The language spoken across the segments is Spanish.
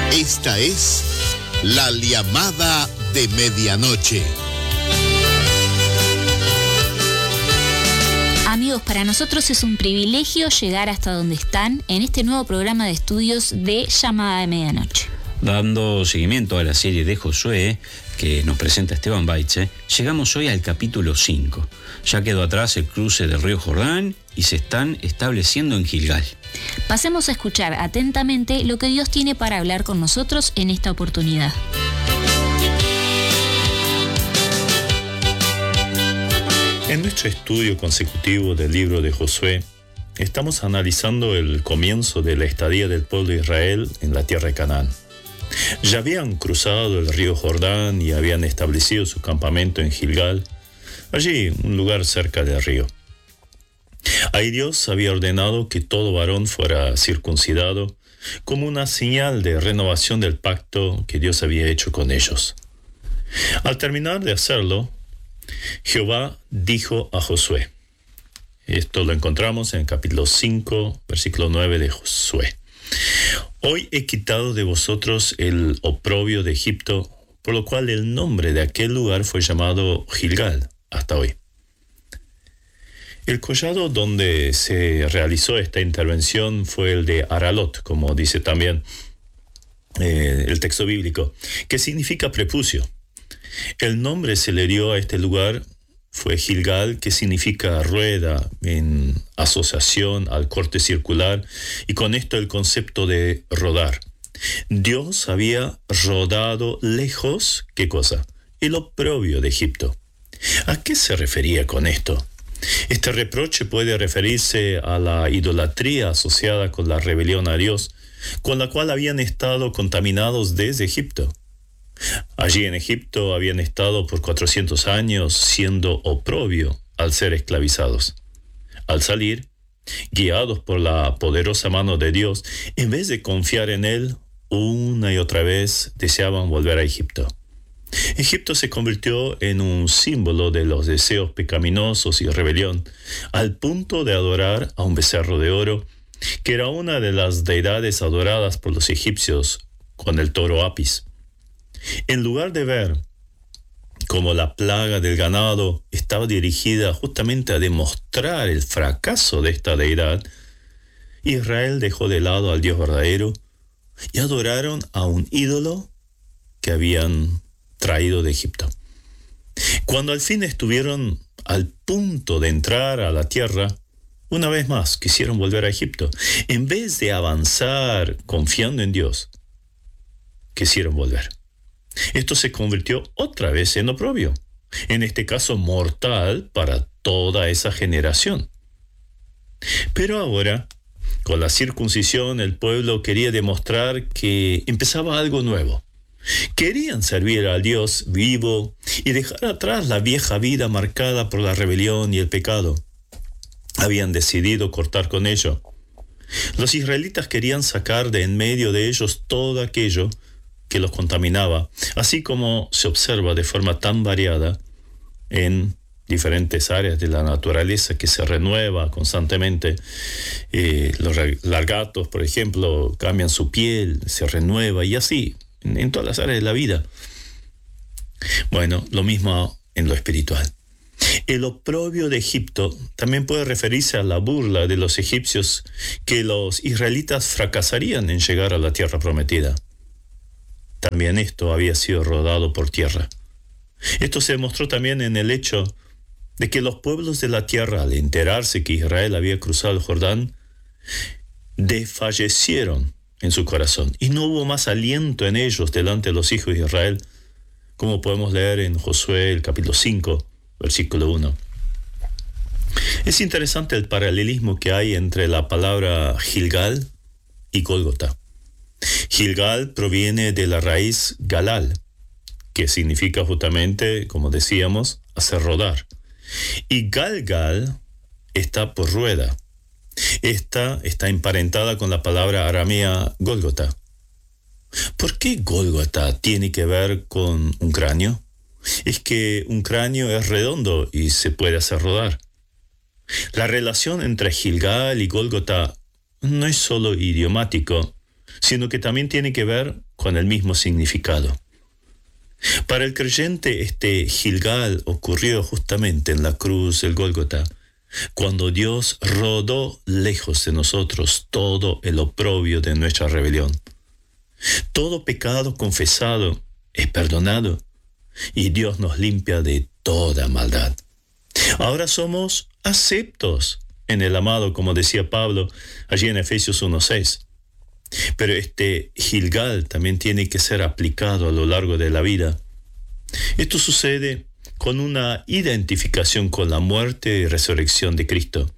Esta es la llamada de medianoche. Amigos, para nosotros es un privilegio llegar hasta donde están en este nuevo programa de estudios de Llamada de Medianoche. Dando seguimiento a la serie de Josué que nos presenta Esteban Baitze, llegamos hoy al capítulo 5. Ya quedó atrás el cruce del río Jordán y se están estableciendo en Gilgal. Pasemos a escuchar atentamente lo que Dios tiene para hablar con nosotros en esta oportunidad. En nuestro estudio consecutivo del libro de Josué, estamos analizando el comienzo de la estadía del pueblo de Israel en la tierra de Canaán. Ya habían cruzado el río Jordán y habían establecido su campamento en Gilgal, allí un lugar cerca del río. Ahí Dios había ordenado que todo varón fuera circuncidado como una señal de renovación del pacto que Dios había hecho con ellos. Al terminar de hacerlo, Jehová dijo a Josué, esto lo encontramos en el capítulo 5, versículo 9 de Josué. Hoy he quitado de vosotros el oprobio de Egipto, por lo cual el nombre de aquel lugar fue llamado Gilgal hasta hoy. El collado donde se realizó esta intervención fue el de Aralot, como dice también el texto bíblico, que significa prepucio. El nombre se le dio a este lugar fue Gilgal, que significa rueda, en asociación al corte circular, y con esto el concepto de rodar. Dios había rodado lejos, ¿qué cosa? El oprobio de Egipto. ¿A qué se refería con esto? Este reproche puede referirse a la idolatría asociada con la rebelión a Dios, con la cual habían estado contaminados desde Egipto. Allí en Egipto habían estado por 400 años siendo oprobio al ser esclavizados. Al salir, guiados por la poderosa mano de Dios, en vez de confiar en Él, una y otra vez deseaban volver a Egipto. Egipto se convirtió en un símbolo de los deseos pecaminosos y rebelión, al punto de adorar a un becerro de oro, que era una de las deidades adoradas por los egipcios con el toro Apis. En lugar de ver cómo la plaga del ganado estaba dirigida justamente a demostrar el fracaso de esta deidad, Israel dejó de lado al Dios verdadero y adoraron a un ídolo que habían traído de Egipto. Cuando al fin estuvieron al punto de entrar a la tierra, una vez más quisieron volver a Egipto. En vez de avanzar confiando en Dios, quisieron volver. Esto se convirtió otra vez en oprobio, en este caso mortal para toda esa generación. Pero ahora, con la circuncisión, el pueblo quería demostrar que empezaba algo nuevo. Querían servir al Dios vivo y dejar atrás la vieja vida marcada por la rebelión y el pecado. Habían decidido cortar con ello. Los israelitas querían sacar de en medio de ellos todo aquello que los contaminaba, así como se observa de forma tan variada en diferentes áreas de la naturaleza que se renueva constantemente. Los lagartos, por ejemplo, cambian su piel, se renueva y así en todas las áreas de la vida. Bueno, lo mismo en lo espiritual. El oprobio de Egipto también puede referirse a la burla de los egipcios que los israelitas fracasarían en llegar a la tierra prometida. También esto había sido rodado por tierra. Esto se demostró también en el hecho de que los pueblos de la tierra, al enterarse que Israel había cruzado el Jordán, desfallecieron en su corazón y no hubo más aliento en ellos delante de los hijos de Israel, como podemos leer en Josué, el capítulo 5, versículo 1. Es interesante el paralelismo que hay entre la palabra Gilgal y Gólgota. Gilgal proviene de la raíz galal, que significa justamente, como decíamos, hacer rodar. Y Galgal está por rueda. Esta está emparentada con la palabra aramea Gólgota. ¿Por qué Gólgota tiene que ver con un cráneo? Es que un cráneo es redondo y se puede hacer rodar. La relación entre Gilgal y Gólgota no es solo idiomático, sino que también tiene que ver con el mismo significado. Para el creyente, este Gilgal ocurrió justamente en la cruz del Gólgota, cuando Dios rodó lejos de nosotros todo el oprobio de nuestra rebelión. Todo pecado confesado es perdonado y Dios nos limpia de toda maldad. Ahora somos aceptos en el amado, como decía Pablo allí en Efesios 1:6. Pero este Gilgal también tiene que ser aplicado a lo largo de la vida. Esto sucede con una identificación con la muerte y resurrección de Cristo.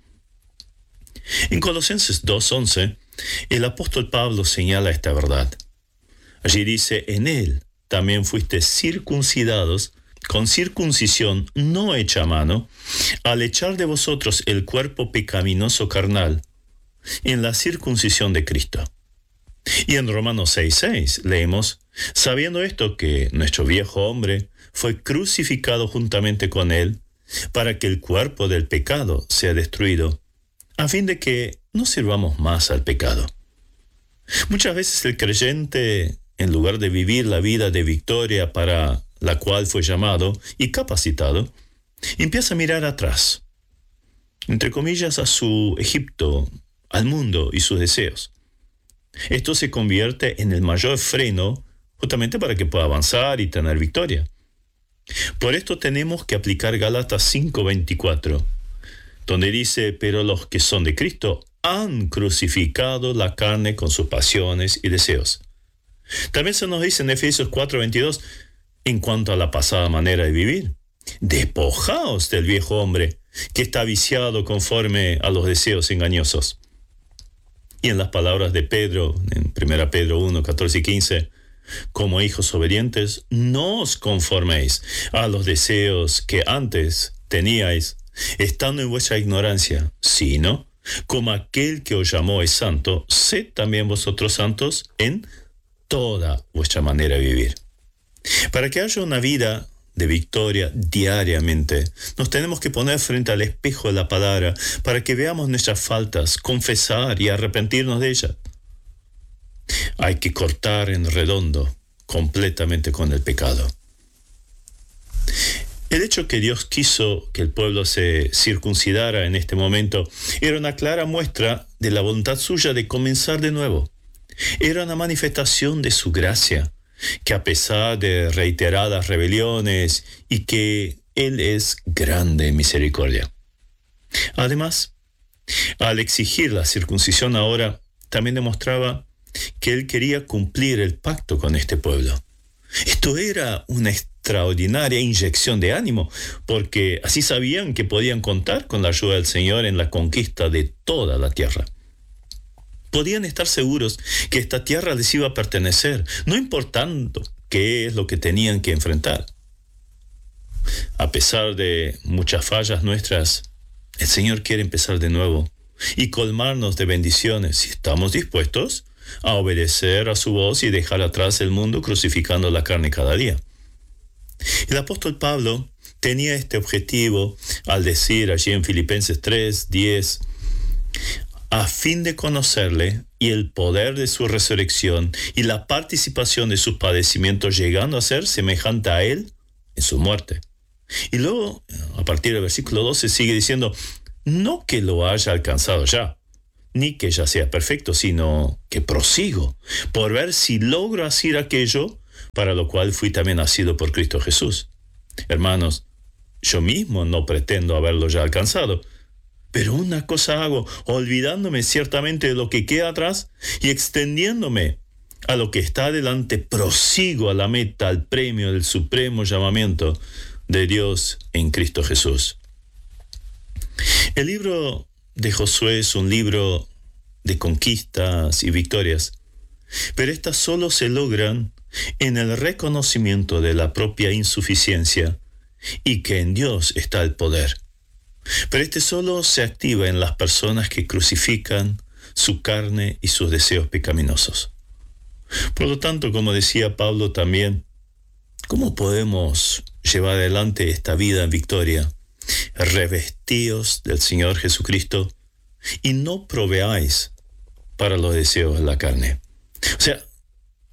En Colosenses 2:11, el apóstol Pablo señala esta verdad. Allí dice: en él también fuiste circuncidados con circuncisión no hecha a mano, al echar de vosotros el cuerpo pecaminoso carnal, en la circuncisión de Cristo. Y en Romanos 6:6 leemos: sabiendo esto, que nuestro viejo hombre fue crucificado juntamente con él, para que el cuerpo del pecado sea destruido, a fin de que no sirvamos más al pecado. Muchas veces el creyente, en lugar de vivir la vida de victoria para la cual fue llamado y capacitado, empieza a mirar atrás, entre comillas, a su Egipto, al mundo y sus deseos. Esto se convierte en el mayor freno justamente para que pueda avanzar y tener victoria. Por esto tenemos que aplicar Gálatas 5:24, donde dice: pero los que son de Cristo han crucificado la carne con sus pasiones y deseos. También se nos dice en Efesios 4:22, en cuanto a la pasada manera de vivir: despojaos del viejo hombre, que está viciado conforme a los deseos engañosos. Y en las palabras de Pedro, en 1 Pedro 1:14 y 15, como hijos obedientes, no os conforméis a los deseos que antes teníais, estando en vuestra ignorancia, sino, como aquel que os llamó es santo, sed también vosotros santos en toda vuestra manera de vivir. Para que haya una vida de victoria diariamente, nos tenemos que poner frente al espejo de la palabra para que veamos nuestras faltas, confesar y arrepentirnos de ellas. Hay que cortar en redondo completamente con el pecado. El hecho que Dios quiso que el pueblo se circuncidara en este momento era una clara muestra de la voluntad suya de comenzar de nuevo. Era una manifestación de su gracia, que a pesar de reiteradas rebeliones y que Él es grande en misericordia. Además, al exigir la circuncisión ahora, también demostraba que Él quería cumplir el pacto con este pueblo. Esto era una extraordinaria inyección de ánimo, porque así sabían que podían contar con la ayuda del Señor en la conquista de toda la tierra. Podían estar seguros que esta tierra les iba a pertenecer, no importando qué es lo que tenían que enfrentar. A pesar de muchas fallas nuestras, el Señor quiere empezar de nuevo y colmarnos de bendiciones si estamos dispuestos a obedecer a su voz y dejar atrás el mundo crucificando la carne cada día. El apóstol Pablo tenía este objetivo al decir allí en Filipenses 3:10, a fin de conocerle y el poder de su resurrección y la participación de sus padecimientos, llegando a ser semejante a él en su muerte. Y luego, a partir del versículo 12, sigue diciendo, no que lo haya alcanzado ya, ni que ya sea perfecto, sino que prosigo por ver si logro hacer aquello para lo cual fui también nacido por Cristo Jesús. Hermanos, yo mismo no pretendo haberlo ya alcanzado, pero una cosa hago, olvidándome ciertamente de lo que queda atrás y extendiéndome a lo que está adelante, prosigo a la meta, al premio del supremo llamamiento de Dios en Cristo Jesús. El libro de Josué es un libro de conquistas y victorias, pero estas solo se logran en el reconocimiento de la propia insuficiencia y que en Dios está el poder. Pero este solo se activa en las personas que crucifican su carne y sus deseos pecaminosos. Por lo tanto, como decía Pablo también, ¿cómo podemos llevar adelante esta vida en victoria? Revestíos del Señor Jesucristo y no proveáis para los deseos de la carne. O sea,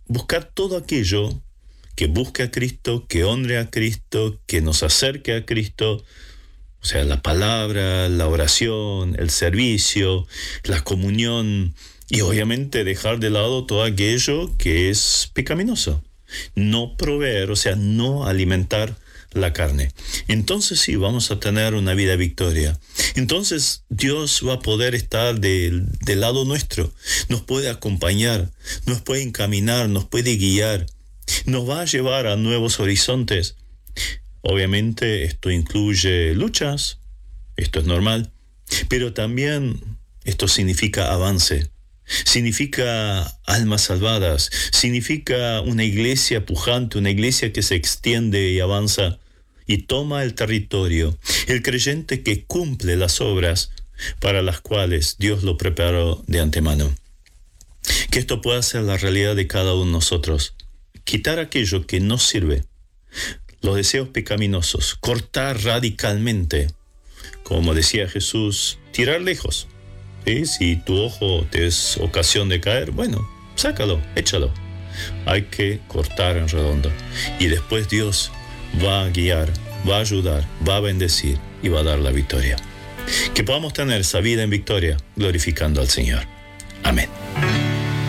buscar todo aquello que busque a Cristo, que honre a Cristo, que nos acerque a Cristo, o sea, la palabra, la oración, el servicio, la comunión, y obviamente dejar de lado todo aquello que es pecaminoso. No proveer, o sea, no alimentar la carne. Entonces sí, vamos a tener una vida de victoria. Entonces Dios va a poder estar del lado nuestro, nos puede acompañar, nos puede encaminar, nos puede guiar, nos va a llevar a nuevos horizontes. Obviamente esto incluye luchas, esto es normal, pero también esto significa avance, significa almas salvadas, significa una iglesia pujante, una iglesia que se extiende y avanza y toma el territorio, el creyente que cumple las obras para las cuales Dios lo preparó de antemano. Que esto pueda ser la realidad de cada uno de nosotros. Quitar aquello que no sirve, los deseos pecaminosos, cortar radicalmente, como decía Jesús, tirar lejos. ¿Sí? Si tu ojo te es ocasión de caer, bueno, sácalo, échalo. Hay que cortar en redondo. Y después Dios va a guiar, va a ayudar, va a bendecir y va a dar la victoria. Que podamos tener esa vida en victoria, glorificando al Señor. Amén.